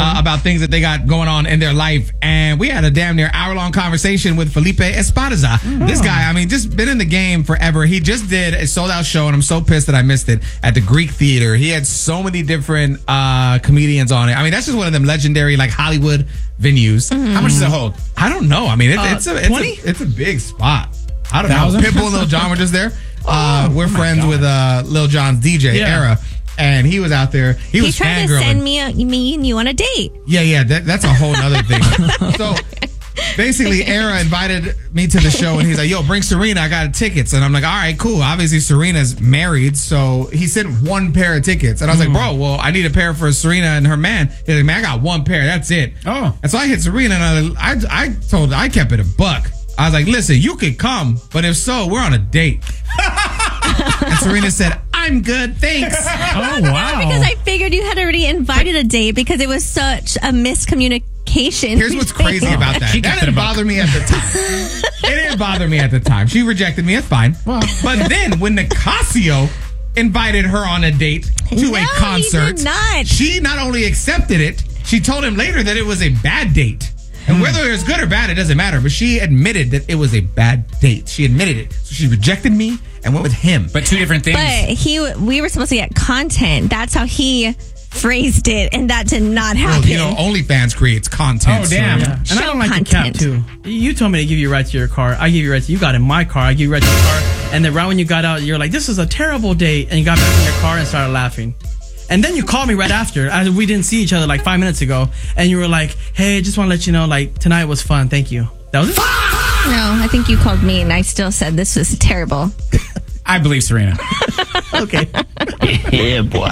about things that they got going on in their life. And we had a damn near hour-long conversation with Felipe Esparza. This guy, I mean, just been in the game forever. He just did a sold-out show, and I'm so pissed that I missed it, at the Greek Theater. He had so many different comedians on it. I mean, that's just one of them legendary, like, Hollywood venues. How much does it hold? I don't know. I mean, it's a big spot. I don't know. Pitbull and Lil Jon were just there. We're friends with Lil Jon's DJ, Era. And he was out there. He was tried to send me and you on a date. Yeah. That's a whole nother thing. So basically, Era invited me to the show, and he's like, "Yo, bring Serena. I got tickets." And I'm like, "All right, cool." Obviously, Serena's married, so he sent one pair of tickets. And I was like, "Bro, well, I need a pair for Serena and her man." He's like, "Man, I got one pair. That's it." Oh. And so I hit Serena, and I kept it a buck. I was like, "Listen, you could come, but if so, we're on a date." And Serena said, "I'm good, thanks." Oh, wow. Because I figured you had already invited a date because it was such a miscommunication. Here's what's crazy about that. That didn't bother me at the time. It didn't bother me at the time. She rejected me. It's fine. But then when Nicasio invited her on a date to a concert, he did not. She not only accepted it, she told him later that it was a bad date. And whether it was good or bad, it doesn't matter. But she admitted that it was a bad date. She admitted it. So she rejected me and went with him. But two different things. But we were supposed to get content. That's how he phrased it, and that did not happen. Well, OnlyFans creates content. Oh, damn. Yeah. And I don't like to cap, content. too. You told me to give you a ride to your car. I give you a ride to you. Got in my car. I give you a ride to your car. And then right when you got out, you're like, "This is a terrible date." And you got back in your car and started laughing. And then you called me right after. We didn't see each other like 5 minutes ago. And you were like, "Hey, just want to let you know, like, tonight was fun. Thank you." That was it? No, I think you called me, and I still said this was terrible. I believe Serena. Okay. Yeah, boy.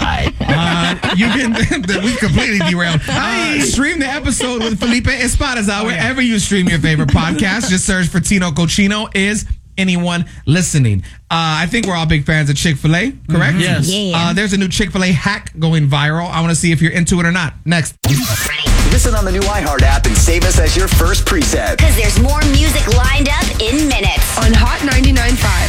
We completely derailed. Stream the episode with Felipe Esparza wherever you stream your favorite podcast. Just search for Tino Cochino. Is anyone listening? I think we're all big fans of Chick-fil-A, correct? Yes. Yeah. There's a new Chick-fil-A hack going viral. I want to see if you're into it or not. Next. Listen on the new iHeart app and save us as your first preset. Because there's more music lined up in minutes. On Hot 99.5.